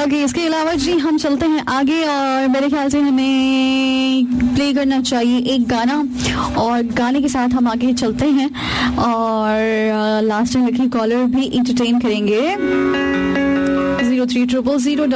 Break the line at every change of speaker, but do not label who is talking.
okay, इसके अलावा जी हम चलते हैं आगे और मेरे ख्याल से हमें प्ले करना चाहिए एक गाना और गाने के साथ हम आगे चलते हैं और लास्ट टाइम लकी कॉलर भी इंटरटेन करेंगे 0300